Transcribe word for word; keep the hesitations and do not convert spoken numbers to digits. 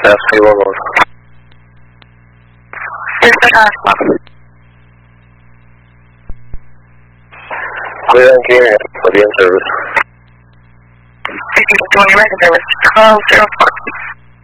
That's three one one. Dispatch Oslo. Clear and gear for the in-service. Thank you for doing your record service. Call zero four.